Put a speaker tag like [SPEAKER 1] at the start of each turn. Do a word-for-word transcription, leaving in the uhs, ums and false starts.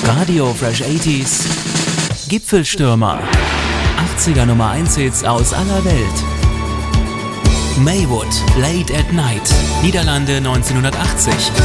[SPEAKER 1] Radio Fresh achtziger Gipfelstürmer. achtziger Nummer eins Hits aus aller Welt. Maywood, Late at Night, Niederlande neunzehnhundertachtzig.